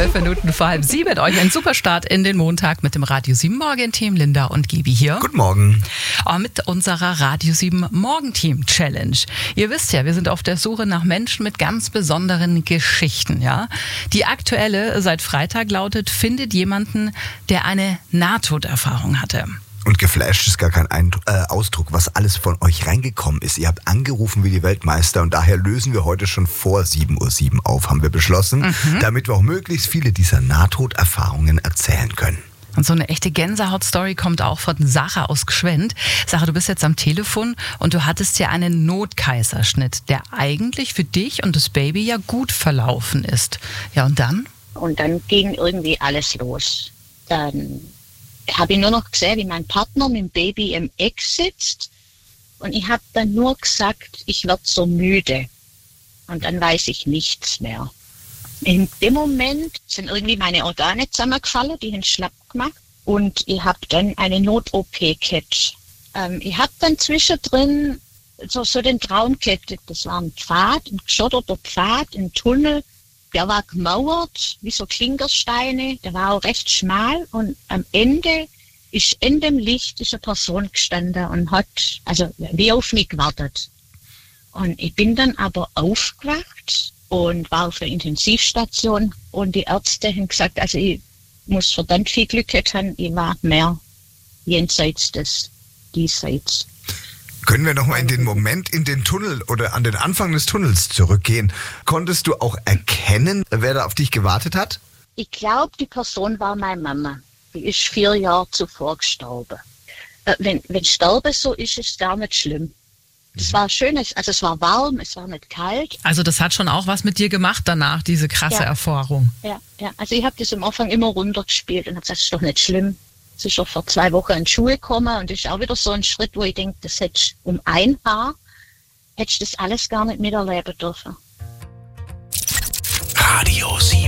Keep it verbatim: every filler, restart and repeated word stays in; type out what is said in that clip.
Zwölf Minuten vor halb sieben. Euch ein super Start in den Montag mit dem Radio sieben Morgenteam. Linda und Gibi hier. Guten Morgen. Oh, mit unserer Radio sieben Morgenteam Challenge. Ihr wisst ja, wir sind auf der Suche nach Menschen mit ganz besonderen Geschichten. Ja? Die aktuelle seit Freitag lautet, findet jemanden, der eine Nahtoderfahrung hatte. Und geflasht ist gar kein Eindruck, äh, Ausdruck, was alles von euch reingekommen ist. Ihr habt angerufen wie die Weltmeister und daher lösen wir heute schon vor sieben Uhr sieben auf, haben wir beschlossen, mhm. damit wir auch möglichst viele dieser Nahtoderfahrungen erzählen können. Und so eine echte Gänsehaut-Story kommt auch von Sarah aus Gschwend. Sarah, du bist jetzt am Telefon und du hattest ja einen Notkaiserschnitt, der eigentlich für dich und das Baby ja gut verlaufen ist. Ja, und dann? Und dann ging irgendwie alles los. Dann habe ich nur noch gesehen, wie mein Partner mit dem Baby im Eck sitzt. Und ich habe dann nur gesagt, ich werde so müde. Und dann weiß ich nichts mehr. In dem Moment sind irgendwie meine Organe zusammengefallen, die haben schlapp gemacht. Und ich habe dann eine Not-O P gehabt. Ähm, ich habe dann zwischendrin so, so den Traum gehabt. Das war ein Pfad, ein geschotterter Pfad, ein Tunnel. Der war gemauert, wie so Klinkersteine. Der war auch recht schmal. Und am Ende ist in dem Licht ist eine Person gestanden und hat, also wie auf mich gewartet. Und ich bin dann aber aufgewacht und war auf der Intensivstation. Und die Ärzte haben gesagt, also ich muss verdammt viel Glück gehabt haben. Ich war mehr jenseits des Diesseits. Können wir nochmal in den Moment in den Tunnel oder an den Anfang des Tunnels zurückgehen? Konntest du auch erkennen, wer da auf dich gewartet hat? Ich glaube, die Person war meine Mama. Die ist vier Jahre zuvor gestorben. Äh, wenn, wenn Sterben so ist, ist es gar nicht schlimm. Es mhm. war schön, also es war warm, es war nicht kalt. Also das hat schon auch was mit dir gemacht danach, diese krasse ja. Erfahrung. Ja, ja, also ich habe das am Anfang immer runtergespielt und habe gesagt, das ist doch nicht schlimm. Es ist doch vor zwei Wochen in die Schule gekommen und das ist auch wieder so ein Schritt, wo ich denke, das hättest um ein Haar, hättest du das alles gar nicht miterleben dürfen. Radio sieben.